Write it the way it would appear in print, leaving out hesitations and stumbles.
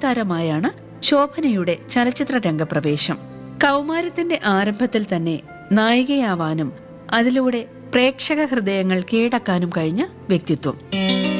യുവതാരമായാണ് ശോഭനയുടെ ചലച്ചിത്ര രംഗപ്രവേശം. കൗമാരത്തിന്റെ ആരംഭത്തിൽ തന്നെ നായികയാവാനും അതിലൂടെ പ്രേക്ഷക ഹൃദയങ്ങൾ കീഴടക്കാനും കഴിഞ്ഞ വ്യക്തിത്വം.